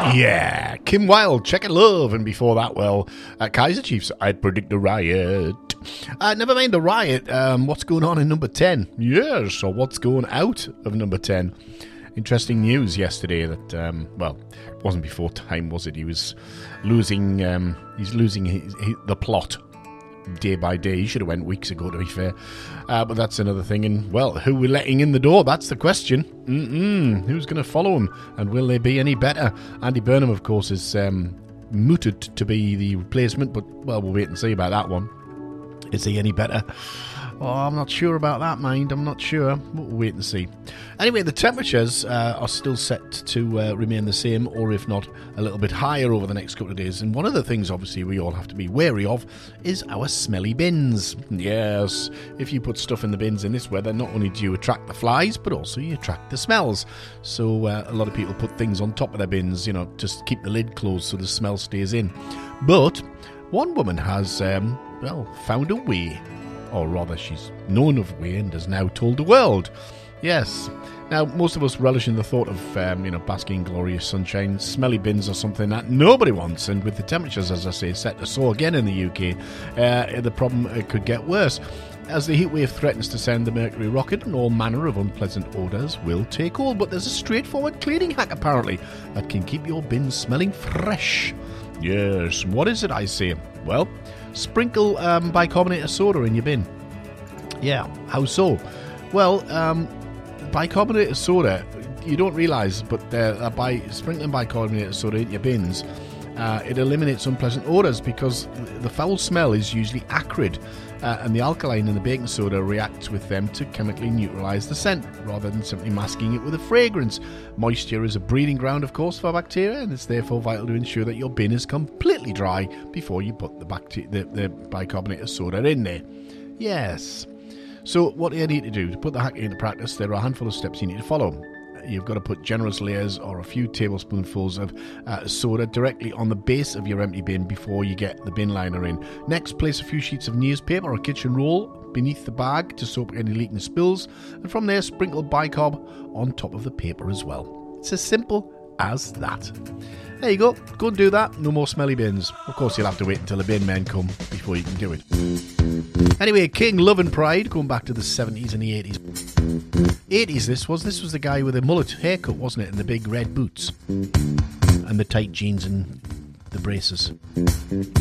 Yeah, Kim Wilde, Check It Love, and before that, well, Kaiser Chiefs, I'd Predict a Riot. Never mind the riot, what's going on in number 10? Yes, or what's going out of number 10? Interesting news yesterday that, well, it wasn't before time, was it? He was losing, the plot day by day. He should have went weeks ago, to be fair. But that's another thing. And, well, who we're letting in the door, that's the question. Who's going to follow him? And will they be any better? Andy Burnham, of course, is mooted to be the replacement. But, well, we'll wait and see about that one. Is he any better? Oh, I'm not sure about that, mind. I'm not sure. We'll wait and see. Anyway, the temperatures are still set to remain the same, or if not, a little bit higher over the next couple of days. And one of the things, obviously, we all have to be wary of is our smelly bins. Yes, if you put stuff in the bins in this weather, not only do you attract the flies, but also you attract the smells. So a lot of people put things on top of their bins, you know, just keep the lid closed so the smell stays in. But one woman has, well, found a way. Or rather, she's known of a way and has now told the world. Yes. Now, most of us relish in the thought of, basking in glorious sunshine. Smelly bins are something that nobody wants. And with the temperatures, as I say, set to soar again in the UK, the problem could get worse. As the heatwave threatens to send the Mercury rocket, and all manner of unpleasant odours will take hold. But there's a straightforward cleaning hack, apparently, that can keep your bins smelling fresh. Yes, what is it, I say? Well, sprinkle bicarbonate of soda in your bin. Yeah, how so? Well, bicarbonate of soda, you don't realise, but by sprinkling bicarbonate of soda in your bins, it eliminates unpleasant odours because the foul smell is usually acrid, and the alkaline in the baking soda reacts with them to chemically neutralise the scent rather than simply masking it with a fragrance. Moisture is a breeding ground, of course, for bacteria, and it's therefore vital to ensure that your bin is completely dry before you put the bicarbonate of soda in there. Yes. So what do you need to do? To put the hack into practice, there are a handful of steps you need to follow. You've got to put generous layers or a few tablespoonfuls of soda directly on the base of your empty bin before you get the bin liner in. Next, place a few sheets of newspaper or kitchen roll beneath the bag to soak any leaking spills, and from there sprinkle bicarb on top of the paper as well. It's as simple as that. There you go. Go and do that. No more smelly bins. Of course, you'll have to wait until the bin men come before you can do it. Anyway, King Love and Pride, going back to the 70s and the 80s. 80s this was the guy with the mullet haircut, wasn't it? And the big red boots. And the tight jeans and the braces.